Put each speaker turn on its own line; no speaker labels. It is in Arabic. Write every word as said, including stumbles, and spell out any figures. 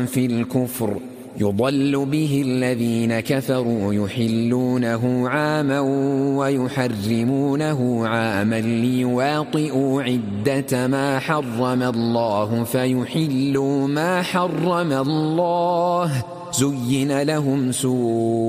في الكفر يضل به الذين كفروا يحلونه عاما ويحرمونه عاما ليواطئوا عدة ما حرم الله فيحلوا ما حرم الله زين لهم سوء